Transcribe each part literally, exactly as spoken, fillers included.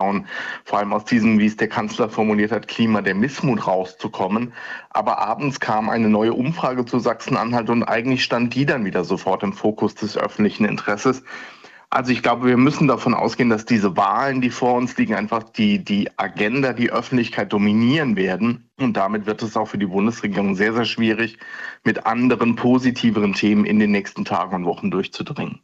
schauen, vor allem aus diesem, wie es der Kanzler formuliert hat, Klima der Missmut rauszukommen. Aber abends kam eine neue Umfrage zu Sachsen-Anhalt und eigentlich stand die dann wieder sofort im Fokus des öffentlichen Interesses. Also ich glaube, wir müssen davon ausgehen, dass diese Wahlen, die vor uns liegen, einfach die, die Agenda, die Öffentlichkeit dominieren werden. Und damit wird es auch für die Bundesregierung sehr, sehr schwierig, mit anderen positiveren Themen in den nächsten Tagen und Wochen durchzudringen.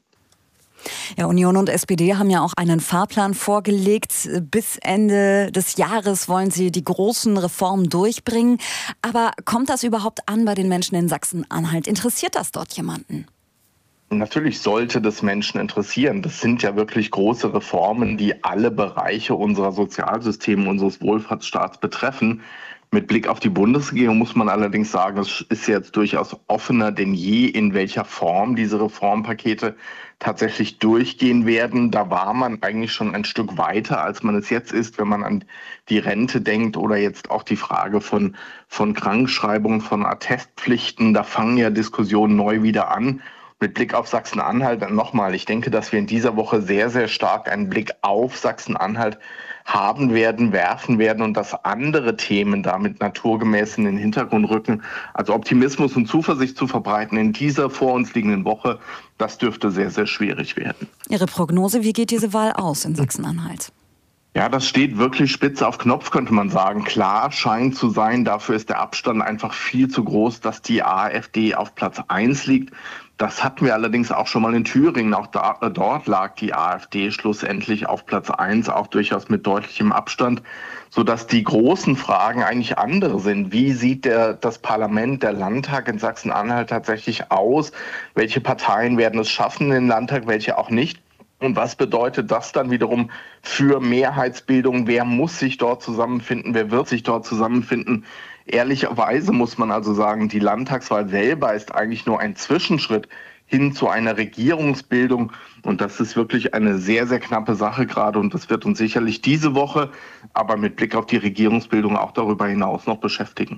Ja, Union und S P D haben ja auch einen Fahrplan vorgelegt. Bis Ende des Jahres wollen sie die großen Reformen durchbringen. Aber kommt das überhaupt an bei den Menschen in Sachsen-Anhalt? Interessiert das dort jemanden? Natürlich sollte das Menschen interessieren. Das sind ja wirklich große Reformen, die alle Bereiche unserer Sozialsysteme, unseres Wohlfahrtsstaats betreffen. Mit Blick auf die Bundesregierung muss man allerdings sagen, es ist jetzt durchaus offener denn je, in welcher Form diese Reformpakete tatsächlich durchgehen werden. Da war man eigentlich schon ein Stück weiter, als man es jetzt ist, wenn man an die Rente denkt oder jetzt auch die Frage von, von Krankschreibungen, von Attestpflichten. Da fangen ja Diskussionen neu wieder an. Mit Blick auf Sachsen-Anhalt dann nochmal. Ich denke, dass wir in dieser Woche sehr, sehr stark einen Blick auf Sachsen-Anhalt haben werden, werfen werden und dass andere Themen damit naturgemäß in den Hintergrund rücken. Also Optimismus und Zuversicht zu verbreiten in dieser vor uns liegenden Woche, das dürfte sehr, sehr schwierig werden. Ihre Prognose, wie geht diese Wahl aus in Sachsen-Anhalt? Ja, das steht wirklich spitz auf Knopf, könnte man sagen. Klar scheint zu sein, dafür ist der Abstand einfach viel zu groß, dass die AfD auf Platz eins liegt. Das hatten wir allerdings auch schon mal in Thüringen. Auch da, äh, dort lag die AfD schlussendlich auf Platz eins, auch durchaus mit deutlichem Abstand, sodass die großen Fragen eigentlich andere sind. Wie sieht der, das Parlament, der Landtag in Sachsen-Anhalt tatsächlich aus? Welche Parteien werden es schaffen in den Landtag, welche auch nicht? Und was bedeutet das dann wiederum für Mehrheitsbildung? Wer muss sich dort zusammenfinden? Wer wird sich dort zusammenfinden? Ehrlicherweise muss man also sagen, die Landtagswahl selber ist eigentlich nur ein Zwischenschritt hin zu einer Regierungsbildung. Und das ist wirklich eine sehr, sehr knappe Sache gerade. Und das wird uns sicherlich diese Woche, aber mit Blick auf die Regierungsbildung auch darüber hinaus noch beschäftigen.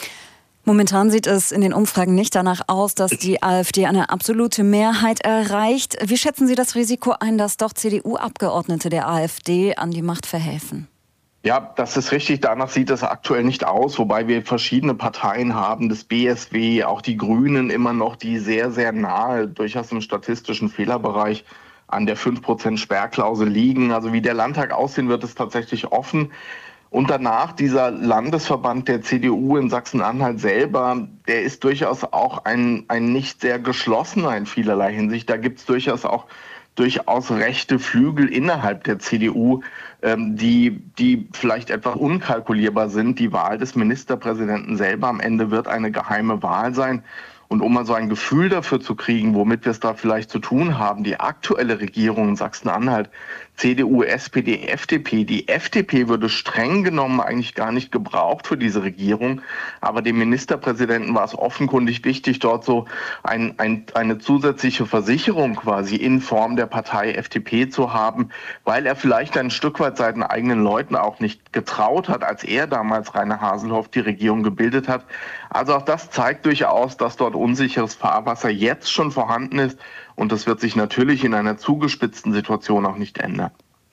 Momentan sieht es in den Umfragen nicht danach aus, dass die AfD eine absolute Mehrheit erreicht. Wie schätzen Sie das Risiko ein, dass doch C D U-Abgeordnete der AfD an die Macht verhelfen? Ja, das ist richtig. Danach sieht es aktuell nicht aus, wobei wir verschiedene Parteien haben, das B S W, auch die Grünen immer noch, die sehr, sehr nahe, durchaus im statistischen Fehlerbereich an der fünf Prozent Sperrklausel liegen. Also wie der Landtag aussehen wird, ist tatsächlich offen. Und danach dieser Landesverband der C D U in Sachsen-Anhalt selber, der ist durchaus auch ein, ein nicht sehr geschlossener in vielerlei Hinsicht. Da gibt es durchaus auch durchaus rechte Flügel innerhalb der C D U, ähm, die, die vielleicht etwas unkalkulierbar sind. Die Wahl des Ministerpräsidenten selber am Ende wird eine geheime Wahl sein. Und um mal so ein Gefühl dafür zu kriegen, womit wir es da vielleicht zu tun haben, die aktuelle Regierung in Sachsen-Anhalt, C D U, S P D, F D P, die F D P würde streng genommen eigentlich gar nicht gebraucht für diese Regierung, aber dem Ministerpräsidenten war es offenkundig wichtig, dort so ein, ein, eine zusätzliche Versicherung quasi in Form der Partei F D P zu haben, weil er vielleicht ein Stück weit seinen eigenen Leuten auch nicht getraut hat, als er damals Rainer Haselhoff die Regierung gebildet hat. Also auch das zeigt durchaus, dass dort unsicheres Fahrwasser jetzt schon vorhanden ist. Und das wird sich natürlich in einer zugespitzten Situation auch nicht ändern.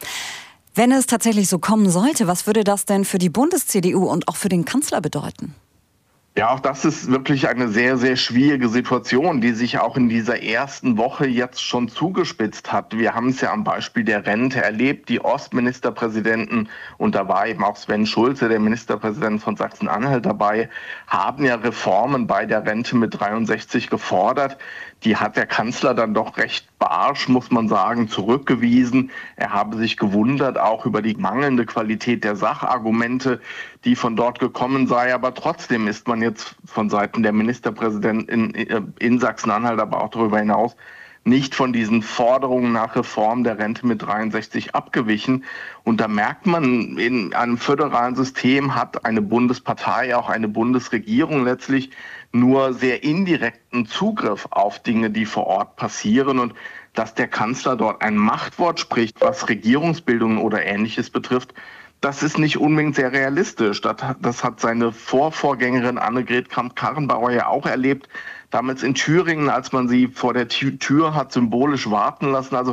Wenn es tatsächlich so kommen sollte, was würde das denn für die Bundes-C D U und auch für den Kanzler bedeuten? Ja, auch das ist wirklich eine sehr, sehr schwierige Situation, die sich auch in dieser ersten Woche jetzt schon zugespitzt hat. Wir haben es ja am Beispiel der Rente erlebt, die Ostministerpräsidenten, und da war eben auch Sven Schulze, der Ministerpräsident von Sachsen-Anhalt, dabei, haben ja Reformen bei der Rente mit dreiundsechzig gefordert. Die hat der Kanzler dann doch recht barsch, muss man sagen, zurückgewiesen. Er habe sich gewundert, auch über die mangelnde Qualität der Sachargumente, die von dort gekommen sei. Aber trotzdem ist man jetzt von Seiten der Ministerpräsidenten in, in Sachsen-Anhalt, aber auch darüber hinaus, nicht von diesen Forderungen nach Reform der Rente mit dreiundsechzig abgewichen. Und da merkt man, in einem föderalen System hat eine Bundespartei, auch eine Bundesregierung letztlich nur sehr indirekten Zugriff auf Dinge, die vor Ort passieren. Und dass der Kanzler dort ein Machtwort spricht, was Regierungsbildungen oder Ähnliches betrifft, das ist nicht unbedingt sehr realistisch. Das hat, das hat seine Vorvorgängerin Annegret Kramp-Karrenbauer ja auch erlebt. Damals in Thüringen, als man sie vor der Tür hat symbolisch warten lassen. Also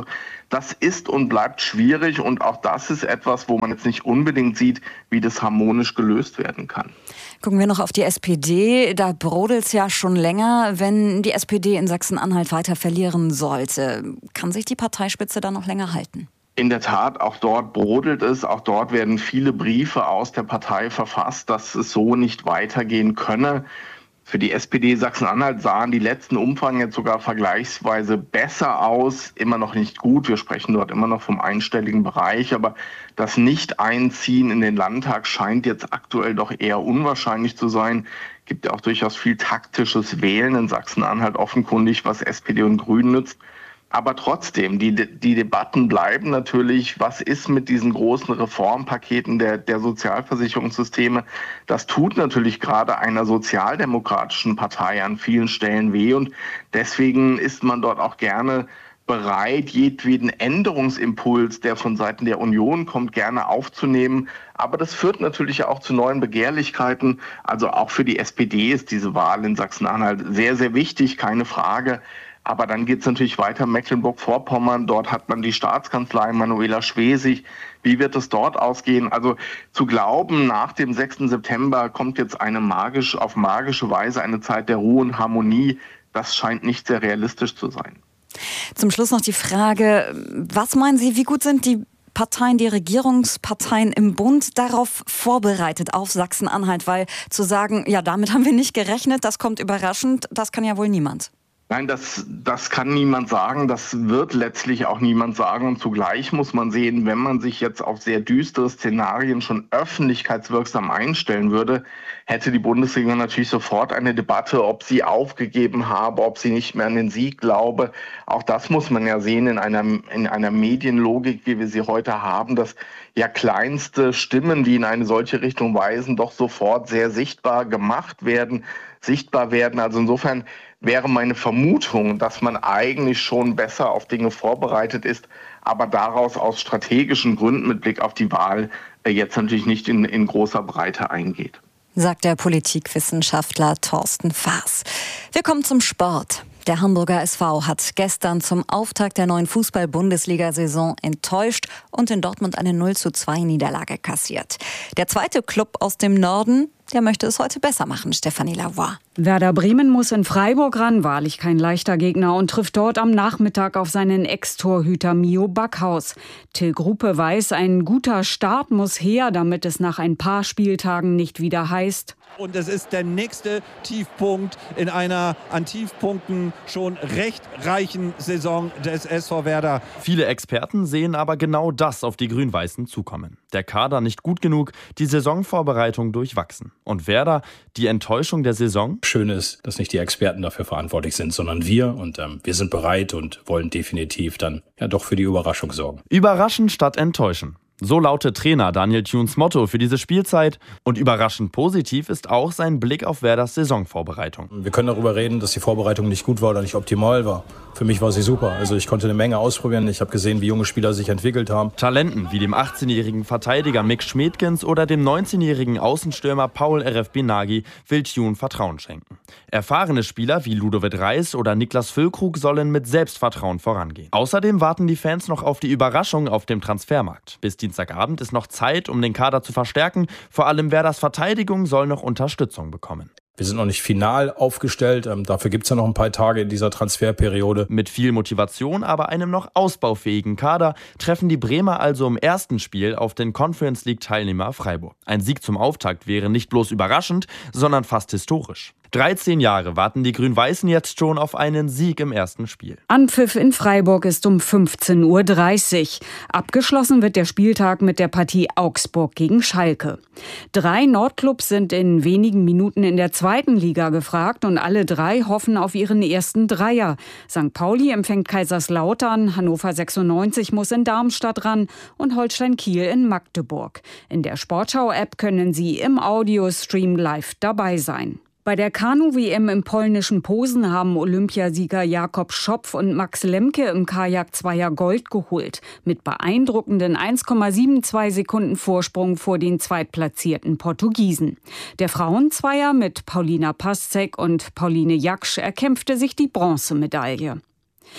Das ist und bleibt schwierig und auch das ist etwas, wo man jetzt nicht unbedingt sieht, wie das harmonisch gelöst werden kann. Gucken wir noch auf die S P D. Da brodelt es ja schon länger. Wenn die S P D in Sachsen-Anhalt weiter verlieren sollte, kann sich die Parteispitze da noch länger halten? In der Tat, auch dort brodelt es. Auch dort werden viele Briefe aus der Partei verfasst, dass es so nicht weitergehen könne. Für die S P D Sachsen-Anhalt sahen die letzten Umfragen jetzt sogar vergleichsweise besser aus. Immer noch nicht gut. Wir sprechen dort immer noch vom einstelligen Bereich. Aber das Nicht-Einziehen in den Landtag scheint jetzt aktuell doch eher unwahrscheinlich zu sein. Es gibt ja auch durchaus viel taktisches Wählen in Sachsen-Anhalt offenkundig, was S P D und Grünen nützt. Aber trotzdem, die, die Debatten bleiben natürlich, was ist mit diesen großen Reformpaketen der, der Sozialversicherungssysteme? Das tut natürlich gerade einer sozialdemokratischen Partei an vielen Stellen weh und deswegen ist man dort auch gerne bereit, jedweden Änderungsimpuls, der von Seiten der Union kommt, gerne aufzunehmen. Aber das führt natürlich auch zu neuen Begehrlichkeiten. Also auch für die S P D ist diese Wahl in Sachsen-Anhalt sehr, sehr wichtig, keine Frage. Aber dann geht es natürlich weiter Mecklenburg-Vorpommern. Dort hat man die Staatskanzlei Manuela Schwesig. Wie wird es dort ausgehen? Also zu glauben, nach dem sechsten September kommt jetzt eine magisch, auf magische Weise eine Zeit der Ruhe und Harmonie, das scheint nicht sehr realistisch zu sein. Zum Schluss noch die Frage, was meinen Sie, wie gut sind die Parteien, die Regierungsparteien im Bund darauf vorbereitet, auf Sachsen-Anhalt? Weil zu sagen, ja, damit haben wir nicht gerechnet, das kommt überraschend, das kann ja wohl niemand. Nein, das, das kann niemand sagen, das wird letztlich auch niemand sagen und zugleich muss man sehen, wenn man sich jetzt auf sehr düstere Szenarien schon öffentlichkeitswirksam einstellen würde, hätte die Bundesregierung natürlich sofort eine Debatte, ob sie aufgegeben habe, ob sie nicht mehr an den Sieg glaube. Auch das muss man ja sehen in einer, in einer Medienlogik, wie wir sie heute haben, dass ja kleinste Stimmen, die in eine solche Richtung weisen, doch sofort sehr sichtbar gemacht werden, sichtbar werden. Also insofern wäre meine Vermutung, dass man eigentlich schon besser auf Dinge vorbereitet ist, aber daraus aus strategischen Gründen mit Blick auf die Wahl jetzt natürlich nicht in, in großer Breite eingeht. Sagt der Politikwissenschaftler Thorsten Faas. Wir kommen zum Sport. Der Hamburger S V hat gestern zum Auftakt der neuen Fußball-Bundesliga-Saison enttäuscht und in Dortmund eine null zu zwei Niederlage kassiert. Der zweite Club aus dem Norden, der möchte es heute besser machen, Stefanie Lavoie. Werder Bremen muss in Freiburg ran, wahrlich kein leichter Gegner und trifft dort am Nachmittag auf seinen Ex-Torhüter Mio Backhaus. Till Gruppe weiß, ein guter Start muss her, damit es nach ein paar Spieltagen nicht wieder heißt: Und es ist der nächste Tiefpunkt in einer an Tiefpunkten schon recht reichen Saison des S V Werder. Viele Experten sehen aber genau das auf die Grün-Weißen zukommen. Der Kader nicht gut genug, die Saisonvorbereitung durchwachsen. Und Werder, die Enttäuschung der Saison? Schön ist, dass nicht die Experten dafür verantwortlich sind, sondern wir. Und ähm, wir sind bereit und wollen definitiv dann ja doch für die Überraschung sorgen. Überraschen statt enttäuschen. So lautet Trainer Daniel Thunes Motto für diese Spielzeit. Und überraschend positiv ist auch sein Blick auf Werders Saisonvorbereitung. Wir können darüber reden, dass die Vorbereitung nicht gut war oder nicht optimal war. Für mich war sie super. Also ich konnte eine Menge ausprobieren. Ich habe gesehen, wie junge Spieler sich entwickelt haben. Talenten wie dem achtzehnjährigen Verteidiger Mick Schmedgens oder dem neunzehnjährigen Außenstürmer Paul R F Benagi will Thune Vertrauen schenken. Erfahrene Spieler wie Ludovic Reis oder Niklas Füllkrug sollen mit Selbstvertrauen vorangehen. Außerdem warten die Fans noch auf die Überraschung auf dem Transfermarkt. Bis Dienstagabend ist noch Zeit, um den Kader zu verstärken. Vor allem Werders Verteidigung soll noch Unterstützung bekommen. Wir sind noch nicht final aufgestellt. Ähm, dafür gibt es ja noch ein paar Tage in dieser Transferperiode. Mit viel Motivation, aber einem noch ausbaufähigen Kader treffen die Bremer also im ersten Spiel auf den Conference League-Teilnehmer Freiburg. Ein Sieg zum Auftakt wäre nicht bloß überraschend, sondern fast historisch. dreizehn Jahre warten die Grün-Weißen jetzt schon auf einen Sieg im ersten Spiel. Anpfiff in Freiburg ist um fünfzehn Uhr dreißig. Abgeschlossen wird der Spieltag mit der Partie Augsburg gegen Schalke. Drei Nordclubs sind in wenigen Minuten in der zweiten Liga gefragt und alle drei hoffen auf ihren ersten Dreier. Sankt Pauli empfängt Kaiserslautern, Hannover sechsundneunzig muss in Darmstadt ran und Holstein Kiel in Magdeburg. In der Sportschau-App können Sie im Audiostream live dabei sein. Bei der Kanu-W M im polnischen Posen haben Olympiasieger Jakob Schopf und Max Lemke im Kajak-Zweier Gold geholt. Mit beeindruckenden eins Komma zweiundsiebzig Sekunden Vorsprung vor den zweitplatzierten Portugiesen. Der Frauenzweier mit Paulina Paszek und Pauline Jaksch erkämpfte sich die Bronzemedaille.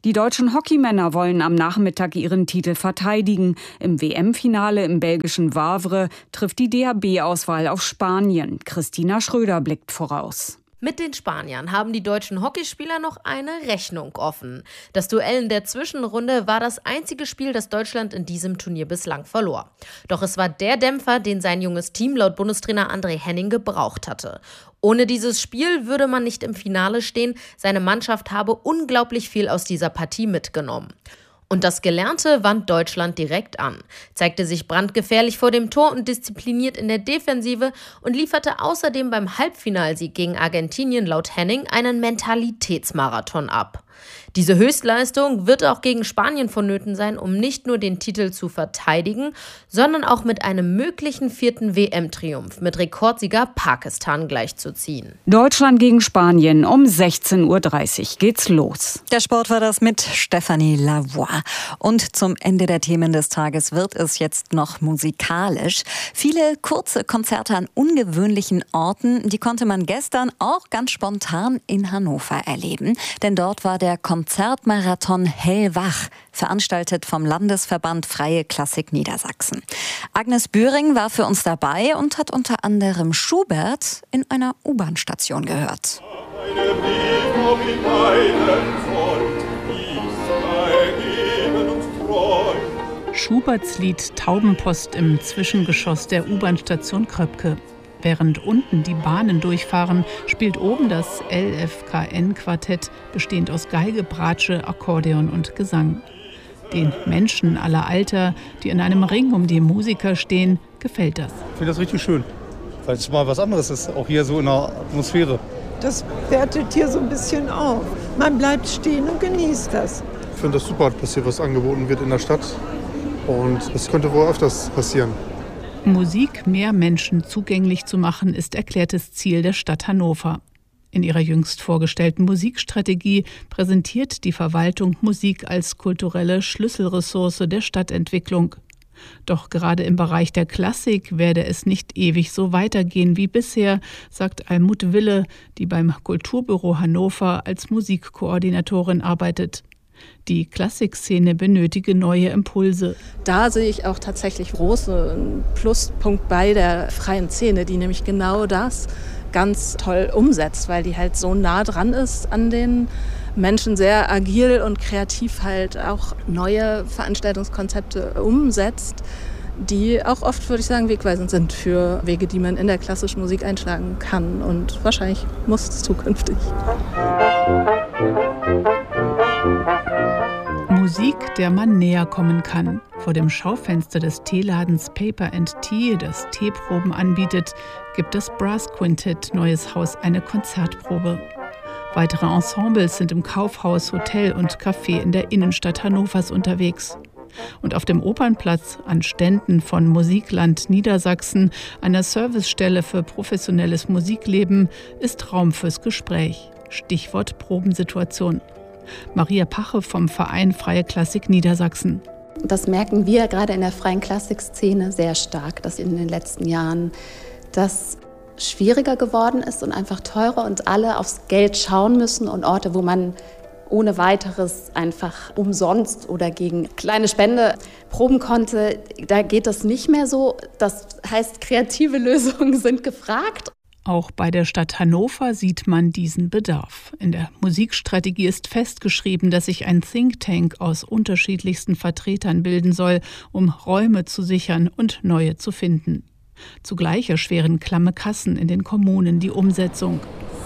Die deutschen Hockeymänner wollen am Nachmittag ihren Titel verteidigen. Im W M-Finale im belgischen Wavre trifft die D H B-Auswahl auf Spanien. Christina Schröder blickt voraus. Mit den Spaniern haben die deutschen Hockeyspieler noch eine Rechnung offen. Das Duell in der Zwischenrunde war das einzige Spiel, das Deutschland in diesem Turnier bislang verlor. Doch es war der Dämpfer, den sein junges Team laut Bundestrainer André Henning gebraucht hatte. Ohne dieses Spiel würde man nicht im Finale stehen. Seine Mannschaft habe unglaublich viel aus dieser Partie mitgenommen. Und das Gelernte wand Deutschland direkt an, zeigte sich brandgefährlich vor dem Tor und diszipliniert in der Defensive und lieferte außerdem beim Halbfinalsieg gegen Argentinien laut Henning einen Mentalitätsmarathon ab. Diese Höchstleistung wird auch gegen Spanien vonnöten sein, um nicht nur den Titel zu verteidigen, sondern auch mit einem möglichen vierten W M-Triumph mit Rekordsieger Pakistan gleichzuziehen. Deutschland gegen Spanien um sechzehn Uhr dreißig geht's los. Der Sport war das mit Stefanie Lavoie. Und zum Ende der Themen des Tages wird es jetzt noch musikalisch. Viele kurze Konzerte an ungewöhnlichen Orten, die konnte man gestern auch ganz spontan in Hannover erleben. Denn dort war der Konzertmarathon Hellwach, veranstaltet vom Landesverband Freie Klassik Niedersachsen. Agnes Bühring war für uns dabei und hat unter anderem Schubert in einer U-Bahn-Station gehört. Schuberts Lied Taubenpost im Zwischengeschoss der U-Bahn-Station Kröpke. Während unten die Bahnen durchfahren, spielt oben das L F K N-Quartett, bestehend aus Geige, Bratsche, Akkordeon und Gesang. Den Menschen aller Alter, die in einem Ring um die Musiker stehen, gefällt das. Ich finde das richtig schön, weil es mal was anderes ist, auch hier so in der Atmosphäre. Das wertet hier so ein bisschen auf. Man bleibt stehen und genießt das. Ich finde das super, dass hier was angeboten wird in der Stadt. Und es könnte wohl öfters passieren. Musik mehr Menschen zugänglich zu machen, ist erklärtes Ziel der Stadt Hannover. In ihrer jüngst vorgestellten Musikstrategie präsentiert die Verwaltung Musik als kulturelle Schlüsselressource der Stadtentwicklung. Doch gerade im Bereich der Klassik werde es nicht ewig so weitergehen wie bisher, sagt Almut Wille, die beim Kulturbüro Hannover als Musikkoordinatorin arbeitet. Die Klassikszene benötige neue Impulse. Da sehe ich auch tatsächlich großen Pluspunkt bei der freien Szene, die nämlich genau das ganz toll umsetzt, weil die halt so nah dran ist an den Menschen, sehr agil und kreativ halt auch neue Veranstaltungskonzepte umsetzt, die auch oft, würde ich sagen, wegweisend sind für Wege, die man in der klassischen Musik einschlagen kann und wahrscheinlich muss es zukünftig. Musik, der man näher kommen kann. Vor dem Schaufenster des Teeladens Paper and Tea, das Teeproben anbietet, gibt das Brass Quintett Neues Haus eine Konzertprobe. Weitere Ensembles sind im Kaufhaus, Hotel und Café in der Innenstadt Hannovers unterwegs. Und auf dem Opernplatz, an Ständen von Musikland Niedersachsen, einer Servicestelle für professionelles Musikleben, ist Raum fürs Gespräch. Stichwort Probensituation. Maria Pache vom Verein Freie Klassik Niedersachsen. Das merken wir gerade in der freien Klassikszene sehr stark, dass in den letzten Jahren das schwieriger geworden ist und einfach teurer und alle aufs Geld schauen müssen und Orte, wo man ohne weiteres einfach umsonst oder gegen kleine Spende proben konnte, da geht das nicht mehr so. Das heißt, kreative Lösungen sind gefragt. Auch bei der Stadt Hannover sieht man diesen Bedarf. In der Musikstrategie ist festgeschrieben, dass sich ein Think Tank aus unterschiedlichsten Vertretern bilden soll, um Räume zu sichern und neue zu finden. Zugleich erschweren klamme Kassen in den Kommunen die Umsetzung.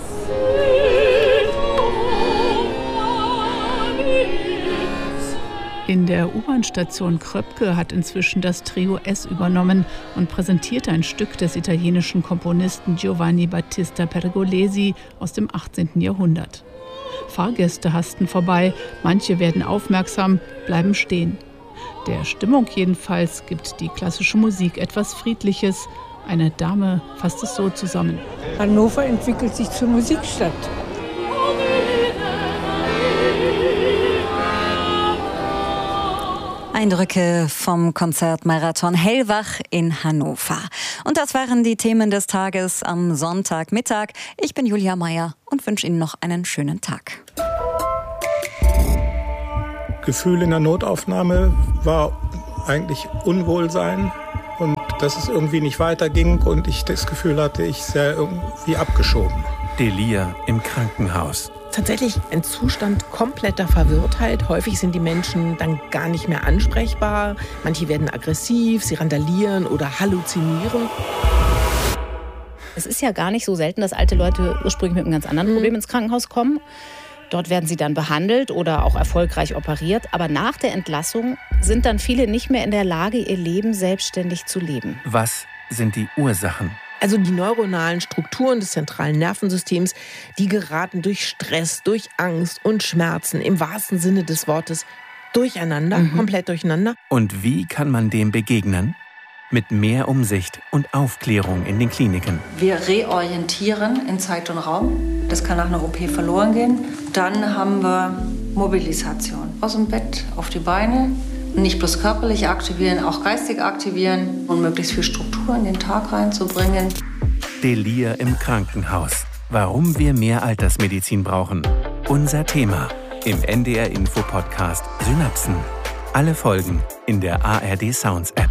In der U-Bahn-Station Kröpke hat inzwischen das Trio S übernommen und präsentiert ein Stück des italienischen Komponisten Giovanni Battista Pergolesi aus dem achtzehnten Jahrhundert. Fahrgäste hasten vorbei, manche werden aufmerksam, bleiben stehen. Der Stimmung jedenfalls gibt die klassische Musik etwas Friedliches. Eine Dame fasst es so zusammen. Hannover entwickelt sich zur Musikstadt. Eindrücke vom Konzertmarathon Hellwach in Hannover. Und das waren die Themen des Tages am Sonntagmittag. Ich bin Julia Meyer und wünsche Ihnen noch einen schönen Tag. Gefühl in der Notaufnahme war eigentlich Unwohlsein und dass es irgendwie nicht weiterging und ich das Gefühl hatte, ich sei irgendwie abgeschoben. Delir im Krankenhaus. Tatsächlich ein Zustand kompletter Verwirrtheit. Häufig sind die Menschen dann gar nicht mehr ansprechbar. Manche werden aggressiv, sie randalieren oder halluzinieren. Es ist ja gar nicht so selten, dass alte Leute ursprünglich mit einem ganz anderen Problem ins Krankenhaus kommen. Dort werden sie dann behandelt oder auch erfolgreich operiert. Aber nach der Entlassung sind dann viele nicht mehr in der Lage, ihr Leben selbstständig zu leben. Was sind die Ursachen? Also die neuronalen Strukturen des zentralen Nervensystems, die geraten durch Stress, durch Angst und Schmerzen im wahrsten Sinne des Wortes durcheinander, mhm. komplett durcheinander. Und wie kann man dem begegnen? Mit mehr Umsicht und Aufklärung in den Kliniken. Wir reorientieren in Zeit und Raum. Das kann nach einer O P verloren gehen. Dann haben wir Mobilisation. Aus dem Bett auf die Beine. Nicht bloß körperlich aktivieren, auch geistig aktivieren und möglichst viel Struktur in den Tag reinzubringen. Delir im Krankenhaus. Warum wir mehr Altersmedizin brauchen. Unser Thema im N D R Info Podcast Synapsen. Alle Folgen in der A R D Sounds App.